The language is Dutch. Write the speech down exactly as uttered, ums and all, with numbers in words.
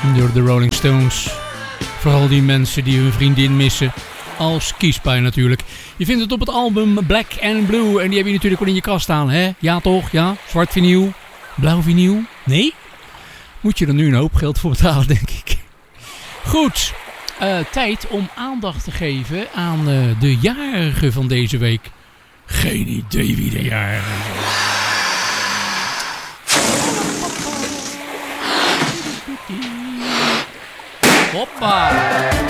Door de Rolling Stones. Vooral die mensen die hun vriendin missen. Als kiespijn natuurlijk. Je vindt het op het album Black and Blue. En die heb je natuurlijk wel in je kast staan, hè? Ja toch? Ja? Zwart vinyl? Blauw vinyl? Nee? Moet je er nu een hoop geld voor betalen, denk ik. Goed. Uh, tijd om aandacht te geven aan uh, de jarige van deze week. Geen idee wie de jarige is. Hoppa!